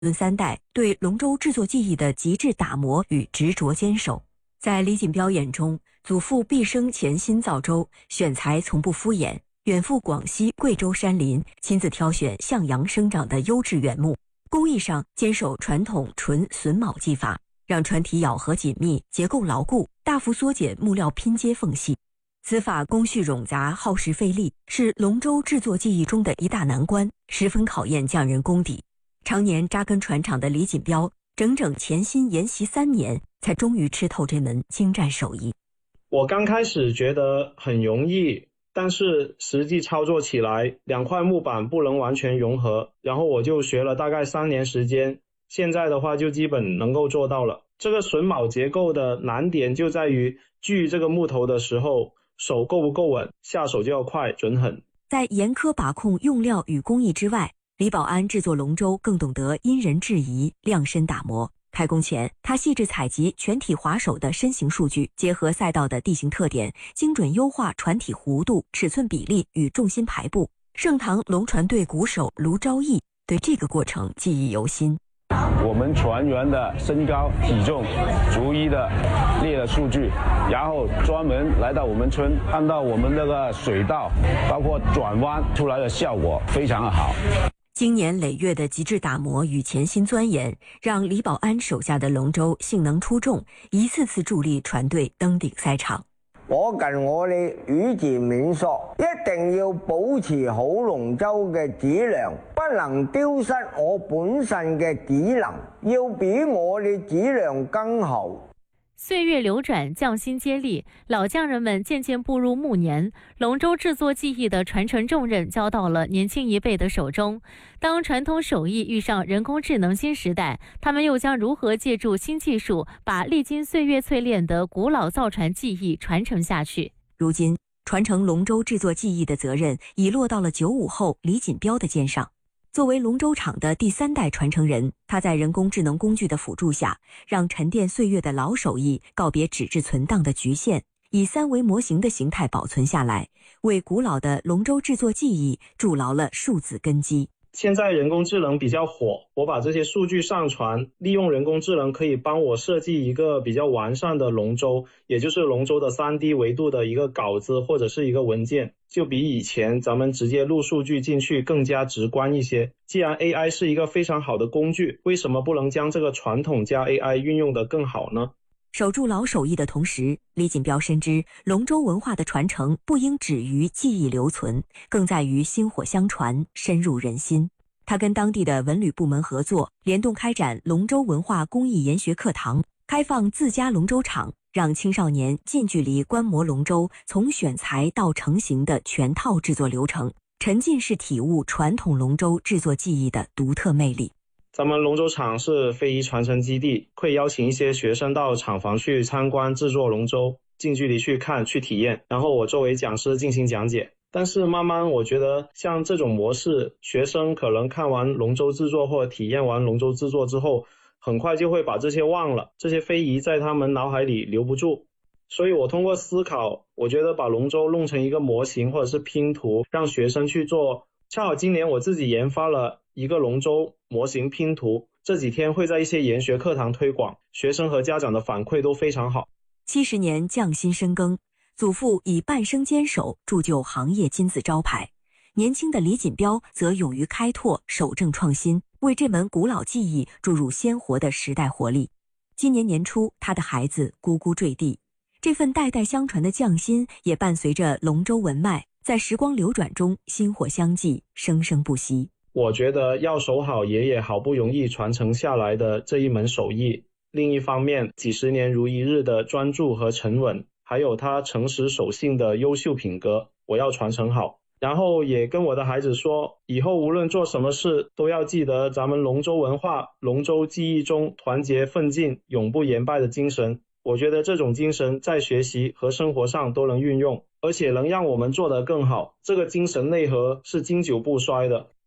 论三代对龙舟制作技艺的极致打磨与执着坚守。在李锦标眼中，祖父毕生潜心造舟，选材从不敷衍，远赴广西、贵州山林，亲自挑选向阳生长的优质原木。工艺上坚守传统纯榫卯技法，让船体咬合紧密，结构牢固，大幅缩减木料拼接缝隙。此法工序冗杂，耗时费力，是龙舟制作技艺中的一大难关，十分考验匠人功底。常年扎根船厂的李锦标，整整潜心研习3年，才终于吃透这门精湛手艺。 我刚开始觉得很容易，但是实际操作起来，2块木板不能完全融合，然后我就学了大概3年时间，现在的话就基本能够做到了。这个榫卯结构的难点就在于锯这个木头的时候，手够不够稳，下手就要快准狠。 在严苛把控用料与工艺之外，李保安制作龙舟更懂得因人制宜，量身打磨。开工前，他细致采集全体划手的身形数据，结合赛道的地形特点，精准优化船体弧度、尺寸比例与重心排布。盛唐龙船队鼓手卢昭义对这个过程记忆犹新。 我们船员的身高体重逐一的列了数据，然后专门来到我们村，看到我们这个水道包括转弯出来的效果非常的好。 经年累月的极致打磨与潜心钻研，让李保安手下的龙舟性能出众，一次次助力船队登顶赛场。 我近我哋語字冥索，一定要保持好龍舟嘅質量，不能丟失我本身嘅技能，要比我哋質量更好。 岁月流转，匠心接力，老匠人们渐渐步入暮年，龙舟制作技艺的传承重任交到了年轻一辈的手中。当传统手艺遇上人工智能新时代，他们又将如何借助新技术，把历经岁月淬炼的古老造船技艺传承下去？ 如今，传承龙舟制作技艺的责任已落到了95后李锦标的肩上。作为龙舟厂的第3代传承人，他在人工智能工具的辅助下，让沉淀岁月的老手艺告别纸质存档的局限，以3维模型的形态保存下来，为古老的龙舟制作技艺筑牢了数字根基。 现在人工智能比较火，我把这些数据上传，利用人工智能可以帮我设计一个比较完善的龙舟，也就是龙舟的3D 维度的一个稿子或者是一个文件，就比以前咱们直接录数据进去更加直观一些。既然 AI 是一个非常好的工具，为什么不能将这个传统加 AI 运用得更好呢？ 守住老手艺的同时，李锦标深知龙舟文化的传承不应止于记忆留存，更在于薪火相传，深入人心。他跟当地的文旅部门合作，联动开展龙舟文化公益研学课堂，开放自家龙舟场，让青少年近距离观摩龙舟从选材到成型的全套制作流程，沉浸式体悟传统龙舟制作技艺的独特魅力。 咱们龙舟厂是非遗传承基地，会邀请一些学生到厂房去参观制作龙舟，近距离去看去体验，然后我作为讲师进行讲解。但是慢慢我觉得像这种模式，学生可能看完龙舟制作或体验完龙舟制作之后，很快就会把这些忘了，这些非遗在他们脑海里留不住。所以我通过思考，我觉得把龙舟弄成一个模型或者是拼图，让学生去做。恰好今年我自己研发了一个龙舟模型拼图，这几天会在一些研学课堂推广，学生和家长的反馈都非常好。 70年匠心深耕，祖父以半生坚守铸就行业金字招牌，年轻的李锦标则勇于开拓，守正创新，为这门古老技艺注入鲜活的时代活力。今年年初，他的孩子咕咕坠地，这份代代相传的匠心也伴随着龙舟文脉，在时光流转中薪火相继，生生不息。 我觉得要守好爷爷好不容易传承下来的这一门手艺，另一方面几十年如一日的专注和沉稳，还有他诚实守信的优秀品格，我要传承好。然后也跟我的孩子说，以后无论做什么事，都要记得咱们龙舟文化、龙舟技艺中团结奋进、永不言败的精神。我觉得这种精神在学习和生活上都能运用，而且能让我们做得更好。这个精神内核是经久不衰的。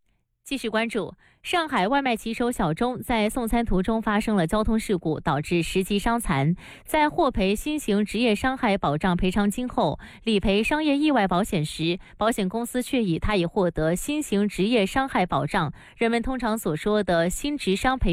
继续关注，上海外卖骑手小钟在送餐途中发生了交通事故，导致10级伤残。在获赔新型职业伤害保障赔偿金后，理赔商业意外保险时，保险公司却以他已获得新型职业伤害保障，人们通常所说的新职伤赔